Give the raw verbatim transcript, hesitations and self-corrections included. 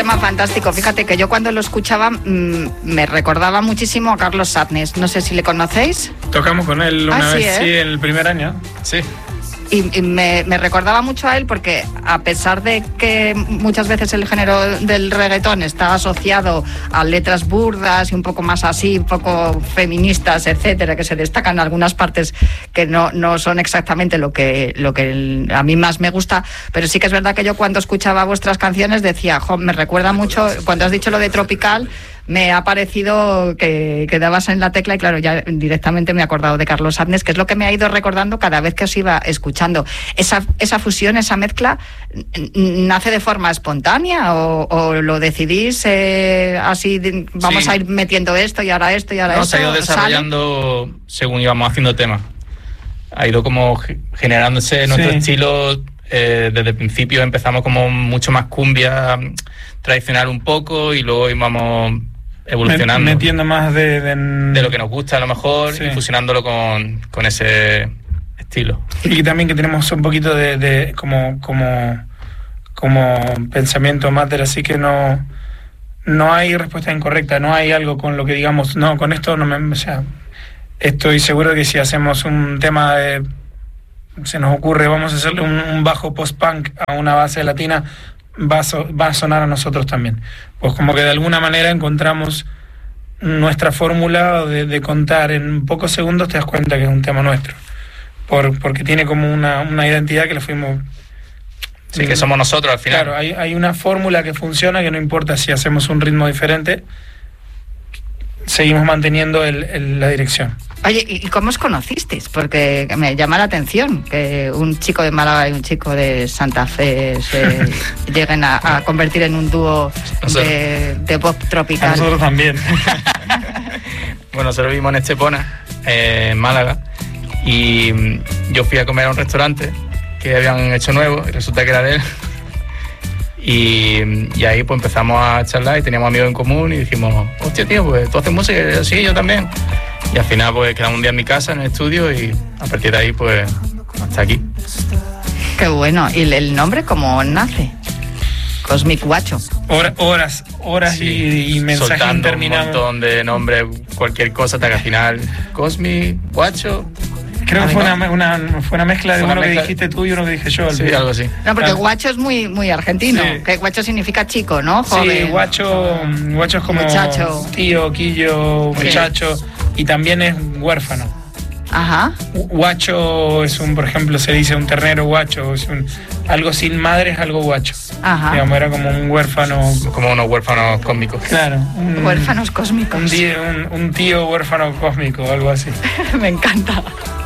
tema fantástico. Fíjate que yo cuando lo escuchaba mmm, me recordaba muchísimo a Carlos Sadness. No sé si le conocéis. Tocamos con él una ah, vez, sí, ¿eh? sí, en el primer año. Sí. Y, y me, me recordaba mucho a él porque a pesar de que muchas veces el género del reggaetón está asociado a letras burdas y un poco más así, un poco feministas, etcétera, que se destacan algunas partes que no, no son exactamente lo que, lo que el, a mí más me gusta, pero sí que es verdad que yo cuando escuchaba vuestras canciones decía, jo, me recuerda mucho, cuando has dicho lo de Tropical, me ha parecido que, que dabas en la tecla y claro, ya directamente me he acordado de Carlos Sadness, que es lo que me ha ido recordando cada vez que os iba escuchando. Esa, esa fusión, esa mezcla, ¿nace de forma espontánea o, o lo decidís eh, así, de, vamos sí. a ir metiendo esto y ahora esto y ahora no, esto? Se ha ido desarrollando ¿sale? Según íbamos haciendo temas. Ha ido como generándose nuestro sí. estilo. Eh, desde el principio empezamos como mucho más cumbia tradicional un poco y luego íbamos evolucionando, metiendo más de, de... de lo que nos gusta a lo mejor sí. y fusionándolo con, con ese estilo. Y también que tenemos un poquito de, de como, como, como pensamiento mater, así que no, no hay respuesta incorrecta, no hay algo con lo que digamos, no, con esto no me... O sea, estoy seguro de que si hacemos un tema de... se nos ocurre, vamos a hacerle un, un bajo post-punk a una base latina, va a, so, va a sonar a nosotros también. Pues como que de alguna manera encontramos nuestra fórmula de, de contar en pocos segundos, te das cuenta que es un tema nuestro. Por, porque tiene como una, una identidad que la fuimos... Sí, que somos nosotros al final. Claro, hay, hay una fórmula que funciona, que no importa si hacemos un ritmo diferente, seguimos manteniendo el, el, la dirección. Oye, ¿y cómo os conocisteis? Porque me llama la atención que un chico de Málaga y un chico de Santa Fe se lleguen a, a convertir en un dúo de, de pop tropical. A nosotros también. Bueno, nosotros vivimos en Estepona, eh, en Málaga, y yo fui a comer a un restaurante que habían hecho nuevo y resulta que era de él. Y, y ahí pues empezamos a charlar y teníamos amigos en común y dijimos, hostia tío, pues tú haces música, y yo, sí, yo también. Y al final pues quedamos un día en mi casa, en el estudio, y a partir de ahí pues hasta aquí. Qué bueno. ¿Y el nombre cómo nace? Cosmic Guacho. Hora, horas, horas sí, y, y mensajes soltando interminables. Un montón de nombres, cualquier cosa, hasta que al final Cosmic Guacho. Creo que fue una, una, fue una mezcla de una uno mezcla... que dijiste tú y uno que dije yo. Sí, algo así. No, porque ah. guacho es muy, muy argentino. Sí. Que guacho significa chico, ¿no? Joven. Sí, guacho, guacho es como muchacho. Tío, quillo, muchacho. Sí. Y también es huérfano. Ajá. Guacho es un, por ejemplo, se dice un ternero guacho. Es un, algo sin madre es algo guacho. Ajá. Digamos, era como un huérfano. Como unos huérfanos cósmicos. Claro. Un, huérfanos cósmicos. Un tío, un, un tío huérfano cósmico, algo así. Me encanta.